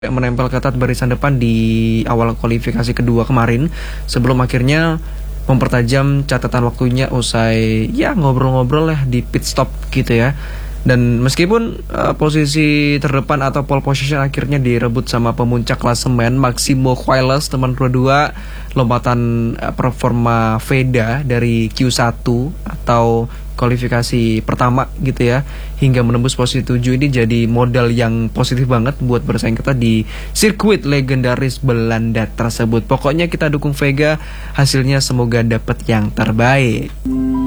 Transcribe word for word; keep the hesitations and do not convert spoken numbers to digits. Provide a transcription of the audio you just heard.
menempel ketat barisan depan di awal kualifikasi kedua kemarin sebelum akhirnya mempertajam catatan waktunya usai ya ngobrol-ngobrol lah di pit stop gitu ya. Dan meskipun uh, posisi terdepan atau pole position akhirnya direbut sama pemuncak klasemen Maximo Quiles teman kedua lompatan uh, performa Veda dari Q satu atau kualifikasi pertama gitu ya, hingga menembus posisi tujuh. Ini jadi modal yang positif banget buat bersaing ketat di sirkuit legendaris Belanda tersebut. Pokoknya kita dukung Vega, hasilnya semoga dapat yang terbaik.